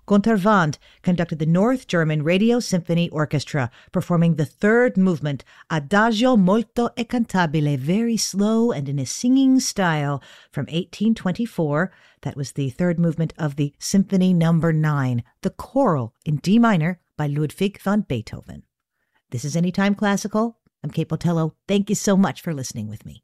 Gunther Wandt conducted the North German Radio Symphony Orchestra, performing the third movement, Adagio molto e cantabile, very slow and in a singing style, from 1824. That was the third movement of the Symphony No. 9, the Choral in D minor by Ludwig van Beethoven. This is Anytime Classical. I'm Kate Botello. Thank you so much for listening with me.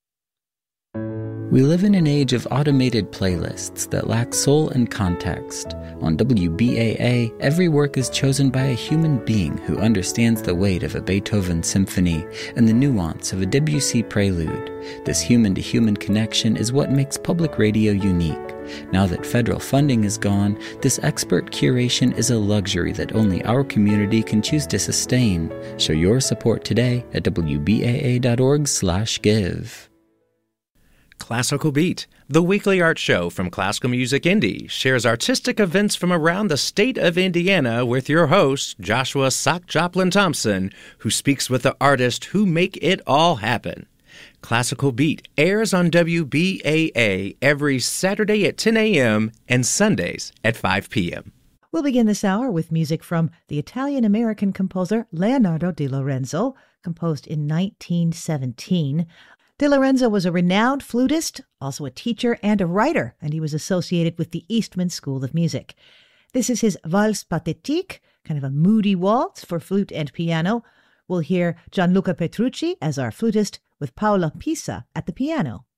We live in an age of automated playlists that lack soul and context. On WBAA, every work is chosen by a human being who understands the weight of a Beethoven symphony and the nuance of a Debussy prelude. This human-to-human connection is what makes public radio unique. Now that federal funding is gone, this expert curation is a luxury that only our community can choose to sustain. Show your support today at wbaa.org/give. Classical Beat, the weekly art show from Classical Music Indie, shares artistic events from around the state of Indiana with your host, Joshua Sock Joplin Thompson, who speaks with the artists who make it all happen. Classical Beat airs on WBAA every Saturday at 10 a.m. and Sundays at 5 p.m. We'll begin this hour with music from the Italian-American composer Leonardo di Lorenzo, composed in 1917. De Lorenzo was a renowned flutist, also a teacher and a writer, and he was associated with the Eastman School of Music. This is his Valse Pathétique, kind of a moody waltz for flute and piano. We'll hear Gianluca Petrucci as our flutist with Paola Pisa at the piano.